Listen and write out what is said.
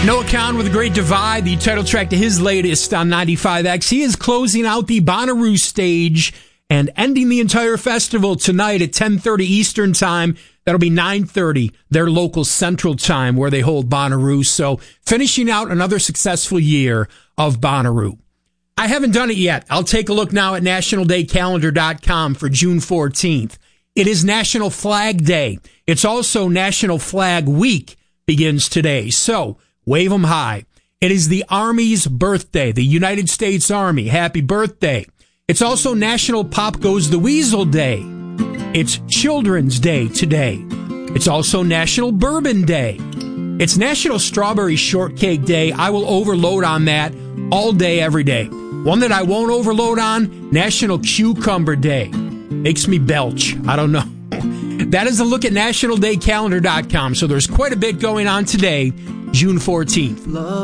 Noah Khan with The Great Divide, the title track to his latest on 95X. He is closing out the Bonnaroo stage and ending the entire festival tonight at 10:30 Eastern Time. That'll be 9:30 their local Central Time where they hold Bonnaroo. So finishing out another successful year of Bonnaroo. I haven't done it yet. I'll take a look now at nationaldaycalendar.com for June 14th. It is National Flag Day. It's also National Flag Week begins today. So wave them high. It is the Army's birthday, the United States Army. Happy birthday. It's also National Pop Goes the Weasel Day. It's Children's Day today. It's also National Bourbon Day. It's National Strawberry Shortcake Day. I will overload on that all day, every day. One that I won't overload on, National Cucumber Day. Makes me belch. I don't know. That is a look at nationaldaycalendar.com. So there's quite a bit going on today, June 14th.